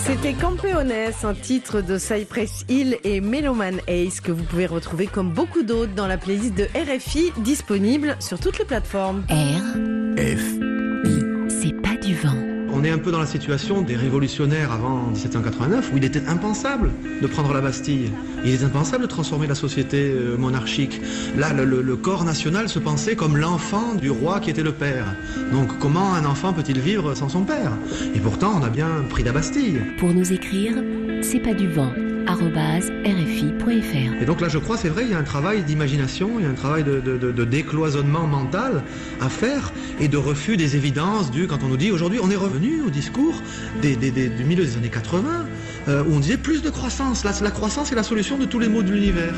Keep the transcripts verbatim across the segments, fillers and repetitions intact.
C'était Campeones, un titre de Cypress Hill et Meloman Ace que vous pouvez retrouver comme beaucoup d'autres dans la playlist de R F I disponible sur toutes les plateformes. R F I, c'est pas du vent. On est un peu dans la situation des révolutionnaires avant dix-sept cent quatre-vingt-neuf où il était impensable de prendre la Bastille. Il est impensable de transformer la société monarchique. Là, le, le, le corps national se pensait comme l'enfant du roi qui était le père. Donc comment un enfant peut-il vivre sans son père? Et pourtant, on a bien pris la Bastille. Pour nous écrire, c'est pas du vent. arobase r f i point f r. Et donc là, je crois, c'est vrai, il y a un travail d'imagination, il y a un travail de, de, de, de décloisonnement mental à faire et de refus des évidences du, quand on nous dit aujourd'hui, on est revenu au discours des, des, des, du milieu des années quatre-vingts, euh, où on disait plus de croissance. La, la croissance est la solution de tous les maux de l'univers.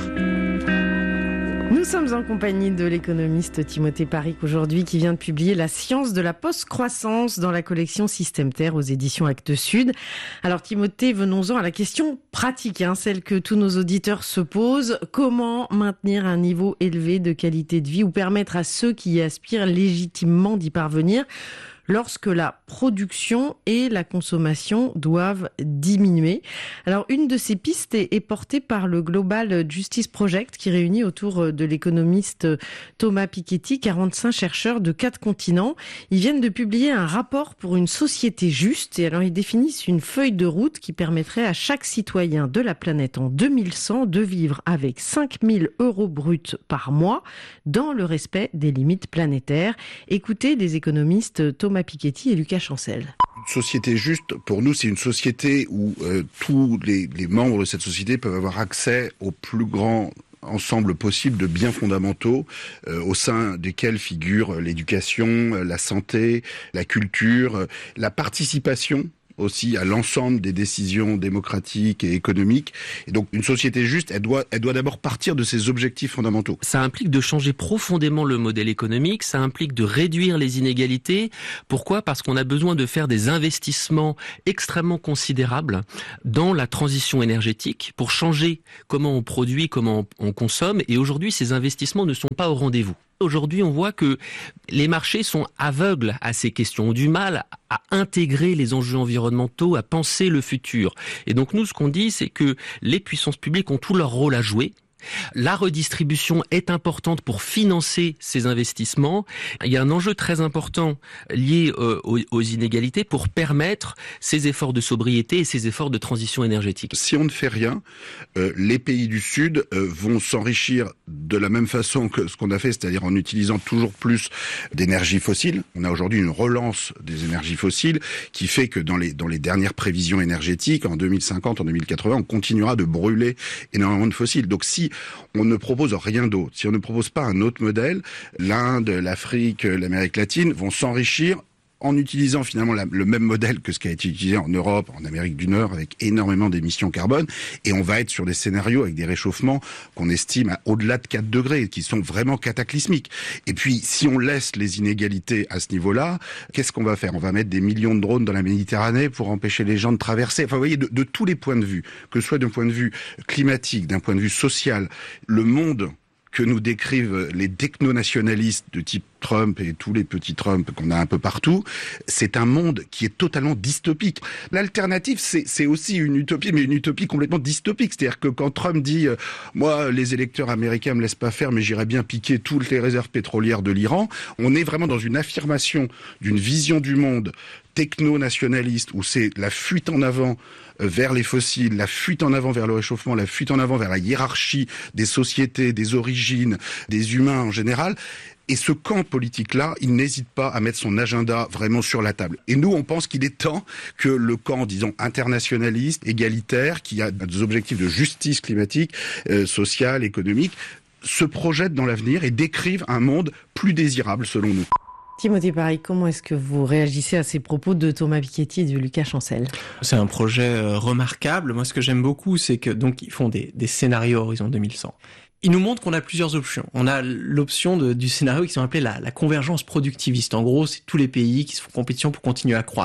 Nous sommes en compagnie de l'économiste Timothée Paric aujourd'hui qui vient de publier La science de la post-croissance dans la collection Système Terre aux éditions Actes Sud. Alors Timothée, venons-en à la question pratique, hein, celle que tous nos auditeurs se posent. Comment maintenir un niveau élevé de qualité de vie ou permettre à ceux qui y aspirent légitimement d'y parvenir lorsque la production et la consommation doivent diminuer? Alors, une de ces pistes est, est portée par le Global Justice Project qui réunit autour de l'économiste Thomas Piketty quarante-cinq chercheurs de quatre continents. Ils viennent de publier un rapport pour une société juste et alors ils définissent une feuille de route qui permettrait à chaque citoyen de la planète en deux mille cent de vivre avec cinq mille euros bruts par mois dans le respect des limites planétaires. Écoutez les économistes Thomas Piketty et Lucas Chancel. Une société juste, pour nous, c'est une société où euh, tous les, les membres de cette société peuvent avoir accès au plus grand ensemble possible de biens fondamentaux euh, au sein desquels figurent l'éducation, la santé, la culture, la participation aussi à l'ensemble des décisions démocratiques et économiques. Et donc, une société juste, elle doit, elle doit d'abord partir de ses objectifs fondamentaux. Ça implique de changer profondément le modèle économique, ça implique de réduire les inégalités. Pourquoi ? Parce qu'on a besoin de faire des investissements extrêmement considérables dans la transition énergétique pour changer comment on produit, comment on consomme. Et aujourd'hui, ces investissements ne sont pas au rendez-vous. Aujourd'hui, on voit que les marchés sont aveugles à ces questions, ont du mal à intégrer les enjeux environnementaux, à penser le futur. Et donc nous, ce qu'on dit, c'est que les puissances publiques ont tout leur rôle à jouer. La redistribution est importante pour financer ces investissements. Il y a un enjeu très important lié euh, aux, aux inégalités pour permettre ces efforts de sobriété et ces efforts de transition énergétique. Si on ne fait rien, euh, les pays du Sud euh, vont s'enrichir de la même façon que ce qu'on a fait, c'est-à-dire en utilisant toujours plus d'énergie fossile. On a aujourd'hui une relance des énergies fossiles qui fait que dans les, dans les dernières prévisions énergétiques, en deux mille cinquante, en deux mille quatre-vingts, on continuera de brûler énormément de fossiles. Donc si on ne propose rien d'autre, si on ne propose pas un autre modèle, l'Inde, l'Afrique, l'Amérique latine vont s'enrichir en utilisant finalement la, le même modèle que ce qui a été utilisé en Europe, en Amérique du Nord, avec énormément d'émissions carbone, et on va être sur des scénarios avec des réchauffements qu'on estime à au-delà de quatre degrés, qui sont vraiment cataclysmiques. Et puis, si on laisse les inégalités à ce niveau-là, qu'est-ce qu'on va faire ? On va mettre des millions de drones dans la Méditerranée pour empêcher les gens de traverser. Enfin, vous voyez, de, de tous les points de vue, que ce soit d'un point de vue climatique, d'un point de vue social, le monde que nous décrivent les techno-nationalistes de type Trump et tous les petits Trump qu'on a un peu partout, c'est un monde qui est totalement dystopique. L'alternative, c'est, c'est aussi une utopie, mais une utopie complètement dystopique. C'est-à-dire que quand Trump dit euh, « Moi, les électeurs américains me laissent pas faire, mais j'irais bien piquer toutes les réserves pétrolières de l'Iran », on est vraiment dans une affirmation d'une vision du monde techno-nationaliste où c'est la fuite en avant vers les fossiles, la fuite en avant vers le réchauffement, la fuite en avant vers la hiérarchie des sociétés, des origines, des humains en général. Et ce camp politique-là, il n'hésite pas à mettre son agenda vraiment sur la table. Et nous, on pense qu'il est temps que le camp, disons, internationaliste, égalitaire, qui a des objectifs de justice climatique, euh, sociale, économique, se projette dans l'avenir et décrive un monde plus désirable, selon nous. Timothée Paric, comment est-ce que vous réagissez à ces propos de Thomas Piketty et de Lucas Chancel ? C'est un projet euh, remarquable. Moi, ce que j'aime beaucoup, c'est que donc ils font des, des scénarios horizon deux mille cent. Ils nous montrent qu'on a plusieurs options. On a l'option de, du scénario qui sont appelés la, la convergence productiviste. En gros, c'est tous les pays qui se font compétition pour continuer à croître.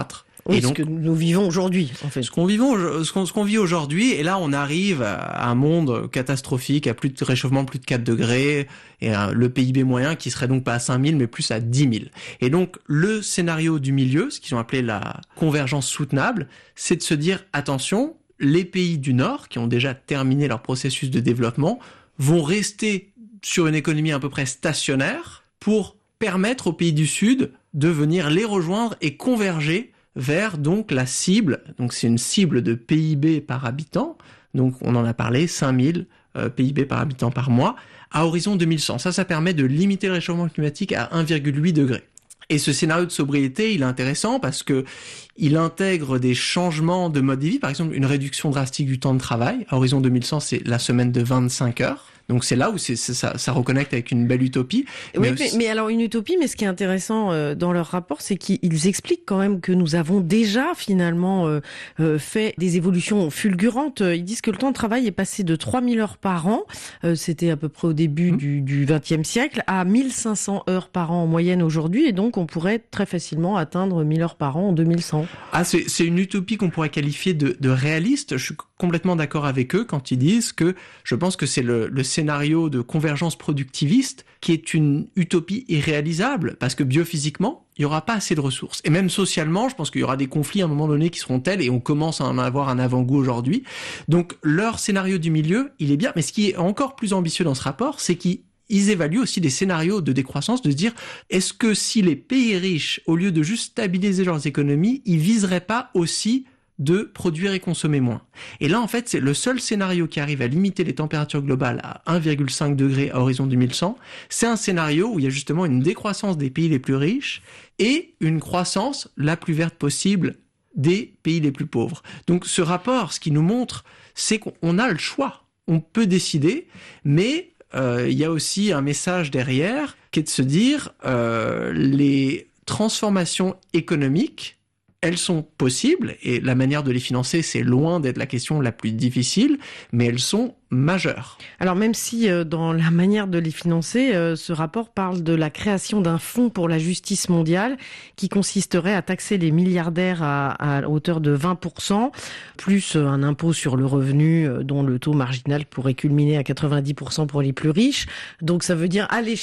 Oui, et donc, ce que nous vivons aujourd'hui, en fait. Ce qu'on vivons, ce qu'on, ce qu'on vit aujourd'hui, et là on arrive à un monde catastrophique, à plus de réchauffement, plus de quatre degrés, et le P I B moyen qui serait donc pas à cinq mille, mais plus à dix mille. Et donc le scénario du milieu, ce qu'ils ont appelé la convergence soutenable, c'est de se dire, attention, les pays du Nord, qui ont déjà terminé leur processus de développement, vont rester sur une économie à peu près stationnaire pour permettre aux pays du Sud de venir les rejoindre et converger vers donc la cible. Donc c'est une cible de P I B par habitant. Donc on en a parlé, cinq mille euh, P I B par habitant par mois à horizon deux mille cent. Ça, ça permet de limiter le réchauffement climatique à un virgule huit degrés. Et ce scénario de sobriété, il est intéressant parce que il intègre des changements de mode de vie. Par exemple, une réduction drastique du temps de travail. À horizon deux mille cent, c'est la semaine de vingt-cinq heures. Donc c'est là où c'est, c'est, ça, ça reconnecte avec une belle utopie. Oui, mais, mais, aussi... mais alors une utopie, mais ce qui est intéressant euh, dans leur rapport, c'est qu'ils expliquent quand même que nous avons déjà finalement euh, euh, fait des évolutions fulgurantes. Ils disent que le temps de travail est passé de trois mille heures par an, euh, c'était à peu près au début mmh. du, du vingtième siècle, à mille cinq cents heures par an en moyenne aujourd'hui, et donc on pourrait très facilement atteindre mille heures par an en deux mille cent. Ah, c'est, c'est une utopie qu'on pourrait qualifier de, de réaliste. Je suis complètement d'accord avec eux quand ils disent que je pense que c'est le, le scénario de convergence productiviste qui est une utopie irréalisable parce que biophysiquement, il n'y aura pas assez de ressources. Et même socialement, je pense qu'il y aura des conflits à un moment donné qui seront tels et on commence à en avoir un avant-goût aujourd'hui. Donc leur scénario du milieu, il est bien. Mais ce qui est encore plus ambitieux dans ce rapport, c'est qu'ils Ils évaluent aussi des scénarios de décroissance, de se dire, est-ce que si les pays riches, au lieu de juste stabiliser leurs économies, ils viseraient pas aussi de produire et consommer moins. Et là, en fait, c'est le seul scénario qui arrive à limiter les températures globales à un virgule cinq degré à horizon deux mille cent. C'est un scénario où il y a justement une décroissance des pays les plus riches et une croissance la plus verte possible des pays les plus pauvres. Donc, ce rapport, ce qu'il nous montre, c'est qu'on a le choix. On peut décider, mais euh, il y a aussi un message derrière qui est de se dire euh, les transformations économiques, elles sont possibles et la manière de les financer, c'est loin d'être la question la plus difficile, mais elles sont majeures. Alors même si euh, dans la manière de les financer, euh, ce rapport parle de la création d'un fonds pour la justice mondiale qui consisterait à taxer les milliardaires à, à hauteur de vingt pour cent, plus euh, un impôt sur le revenu euh, dont le taux marginal pourrait culminer à quatre-vingt-dix pour cent pour les plus riches. Donc ça veut dire aller